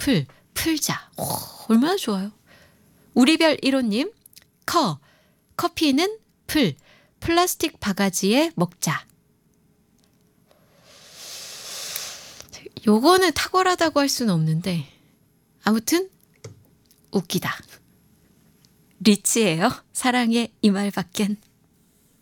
풀자. 얼마나 좋아요. 우리별 1호님, 커피는 플라스틱 바가지에 먹자. 요거는 탁월하다고 할 수는 없는데 아무튼 웃기다. 리치예요. 사랑의 이 말밖엔.